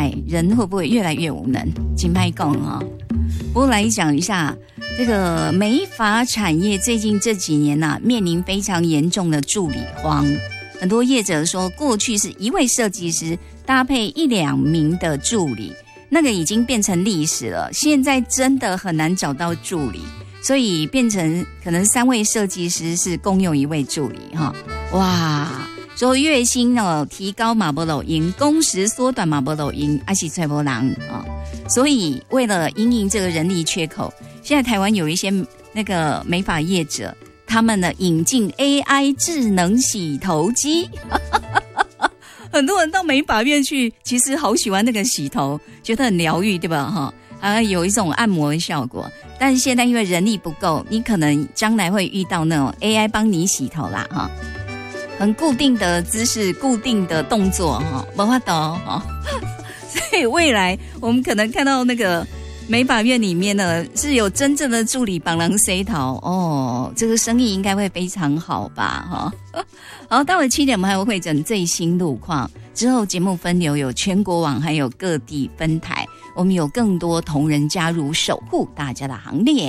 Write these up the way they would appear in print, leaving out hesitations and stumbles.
代人会不会越来越无能？金拍讲啊，不过来讲一下这个美发产业最近这几年面临非常严重的助理荒。很多业者说，过去是一位设计师搭配1-2名的助理，那个已经变成历史了。现在真的很难找到助理，所以变成可能3位设计师是共用1位助理哈。哇，说月薪提高嘛不路用，工时缩短嘛不路用，还是找不人啊。所以为了因应这个人力缺口，现在台湾有一些那个美发业者，他们呢引进 AI 智能洗头机，很多人到美发院去，其实好喜欢那个洗头，觉得很疗愈，对吧？有一种按摩的效果。但是现在因为人力不够，你可能将来会遇到那种 AI 帮你洗头啦，很固定的姿势、固定的动作，没法度所以未来我们可能看到那个美发院里面呢，是有真正的助理帮人洗头哦，这个生意应该会非常好吧？好，到了7点我们还会会诊最新路况，之后节目分流有全国网还有各地分台，我们有更多同仁加入守护大家的行列。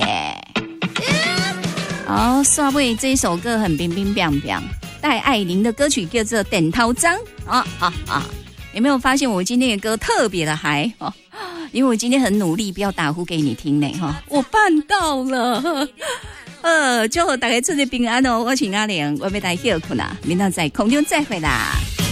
好，刷尾这一首歌很冰冰冰冰，戴爱玲的歌曲叫做《点头章》有没有发现我今天的歌特别的嗨？因为我今天很努力，不要打呼给你听呢我办到了。祝大家出入平安哦！我是阿玲，我要大家休困啦，明天在空中再会啦。